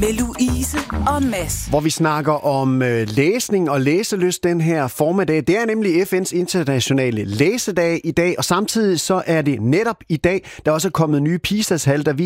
Med Louise og Mads. Hvor vi snakker om læsning og læselyst den her formiddag. Det er nemlig FN's internationale læsedag i dag, og samtidig så er det netop i dag, der også er kommet nye PISA-tal, der